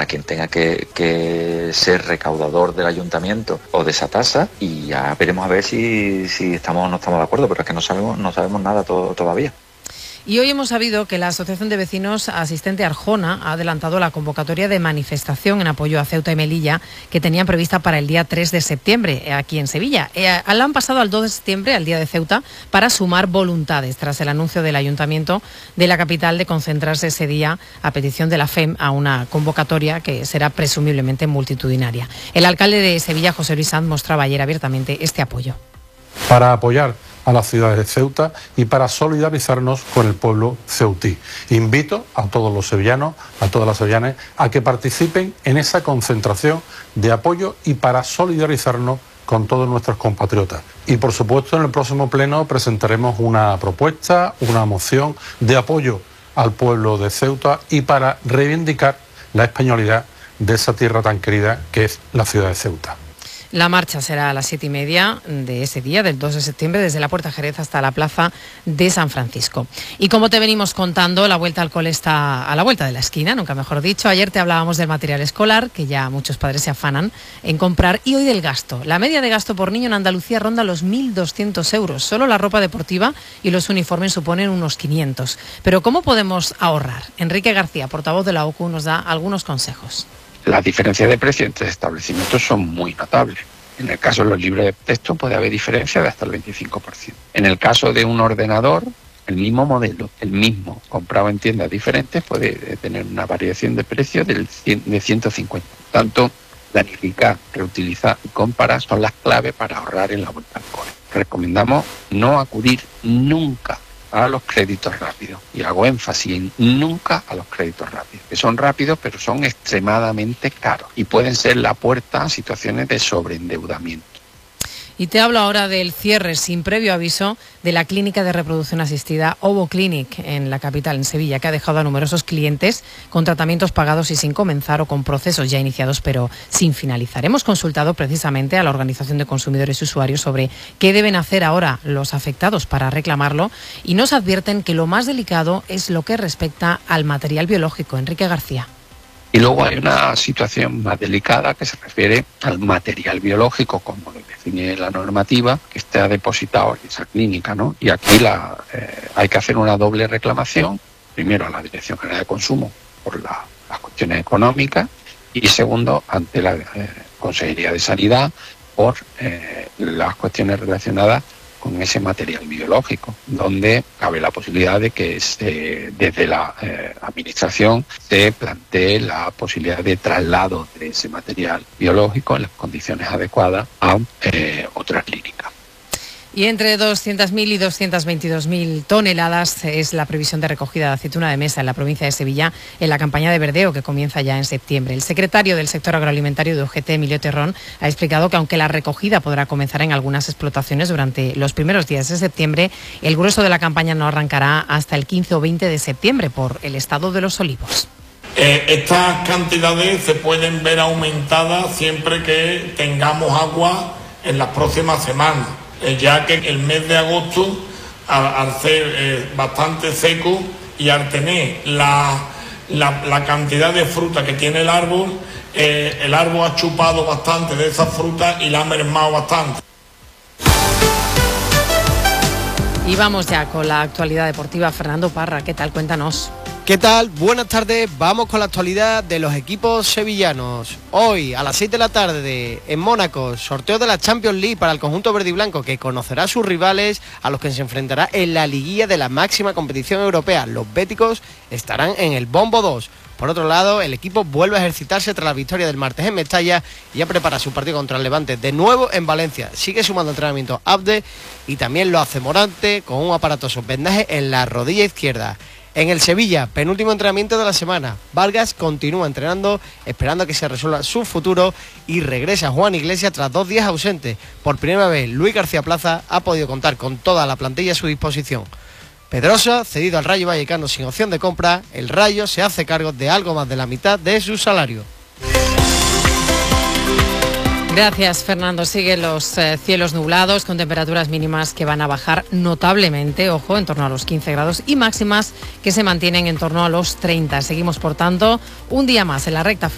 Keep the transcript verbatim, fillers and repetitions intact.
quien tenga que, que ser recaudador del ayuntamiento o de esa tasa, y ya veremos a ver si, si estamos o no estamos de acuerdo, pero es que no sabemos, no sabemos nada to- todavía. Y hoy hemos sabido que la Asociación de Vecinos Asistente Arjona ha adelantado la convocatoria de manifestación en apoyo a Ceuta y Melilla que tenían prevista para el día tres de septiembre aquí en Sevilla. Eh, la han pasado al dos de septiembre, al día de Ceuta, para sumar voluntades tras el anuncio del Ayuntamiento de la capital de concentrarse ese día a petición de la F E M a una convocatoria que será presumiblemente multitudinaria. El alcalde de Sevilla, José Luis Sanz, mostraba ayer abiertamente este apoyo. Para apoyar a las ciudades de Ceuta y para solidarizarnos con el pueblo ceutí. Invito a todos los sevillanos, a todas las sevillanas, a que participen en esa concentración de apoyo y para solidarizarnos con todos nuestros compatriotas. Y por supuesto en el próximo pleno presentaremos una propuesta, una moción de apoyo al pueblo de Ceuta y para reivindicar la españolidad de esa tierra tan querida que es la ciudad de Ceuta. La marcha será a las siete y media de ese día, del dos de septiembre, desde la Puerta Jerez hasta la Plaza de San Francisco. Y como te venimos contando, la vuelta al cole está a la vuelta de la esquina, nunca mejor dicho. Ayer te hablábamos del material escolar, que ya muchos padres se afanan en comprar, y hoy del gasto. La media de gasto por niño en Andalucía ronda los mil doscientos euros. Solo la ropa deportiva y los uniformes suponen unos quinientos. Pero ¿cómo podemos ahorrar? Enrique García, portavoz de la O C U, nos da algunos consejos. Las diferencias de precio entre establecimientos son muy notables. En el caso de los libros de texto puede haber diferencias de hasta el veinticinco por ciento. En el caso de un ordenador, el mismo modelo, el mismo, comprado en tiendas diferentes, puede tener una variación de precio del cien, de ciento cincuenta. Por tanto, planificar, reutilizar y comparar son las claves para ahorrar en la vuelta al cole. Recomendamos no acudir nunca a los créditos rápidos. Y hago énfasis en nunca a los créditos rápidos, que son rápidos pero son extremadamente caros y pueden ser la puerta a situaciones de sobreendeudamiento. Y te hablo ahora del cierre sin previo aviso de la clínica de reproducción asistida Ovoclinic en la capital, en Sevilla, que ha dejado a numerosos clientes con tratamientos pagados y sin comenzar o con procesos ya iniciados pero sin finalizar. Hemos consultado precisamente a la Organización de Consumidores y Usuarios sobre qué deben hacer ahora los afectados para reclamarlo y nos advierten que lo más delicado es lo que respecta al material biológico. Enrique García. Y luego hay una situación más delicada que se refiere al material biológico, como lo define la normativa, que está depositado en esa clínica, ¿no? Y aquí la, eh, hay que hacer una doble reclamación, primero a la Dirección General de Consumo por la, las cuestiones económicas y segundo ante la eh, Consejería de Sanidad por eh, las cuestiones relacionadas con ese material biológico, donde cabe la posibilidad de que se, desde la eh, administración se plantee la posibilidad de traslado de ese material biológico en las condiciones adecuadas a eh, otra clínica. Y entre doscientas mil y doscientas veintidós mil toneladas es la previsión de recogida de aceituna de mesa en la provincia de Sevilla en la campaña de verdeo que comienza ya en septiembre. El secretario del sector agroalimentario de U G T, Emilio Terrón, ha explicado que aunque la recogida podrá comenzar en algunas explotaciones durante los primeros días de septiembre, el grueso de la campaña no arrancará hasta el quince o veinte de septiembre por el estado de los olivos. Eh, estas cantidades se pueden ver aumentadas siempre que tengamos agua en las próximas semanas. Ya que el mes de agosto, al, al ser eh, bastante seco y al tener la, la, la cantidad de fruta que tiene el árbol, eh, el árbol ha chupado bastante de esa fruta y la ha mermado bastante. Y vamos ya con la actualidad deportiva. Fernando Parra, ¿qué tal? Cuéntanos. ¿Qué tal? Buenas tardes, vamos con la actualidad de los equipos sevillanos. Hoy a las seis de la tarde en Mónaco, sorteo de la Champions League para el conjunto verde y blanco que conocerá a sus rivales a los que se enfrentará en la liguilla de la máxima competición europea. Los béticos estarán en el bombo dos. Por otro lado, el equipo vuelve a ejercitarse tras la victoria del martes en Mestalla y ya prepara su partido contra el Levante de nuevo en Valencia. Sigue sumando entrenamiento Abde y también lo hace Morante con un aparatoso vendaje en la rodilla izquierda. En el Sevilla, penúltimo entrenamiento de la semana. Vargas continúa entrenando, esperando a que se resuelva su futuro y regresa Juan Iglesias tras dos días ausentes. Por primera vez, Luis García Plaza ha podido contar con toda la plantilla a su disposición. Pedrosa, cedido al Rayo Vallecano sin opción de compra, el Rayo se hace cargo de algo más de la mitad de su salario. Gracias, Fernando. Siguen los eh, cielos nublados con temperaturas mínimas que van a bajar notablemente, ojo, en torno a los quince grados y máximas que se mantienen en torno a los treinta. Seguimos, por tanto, un día más en la recta final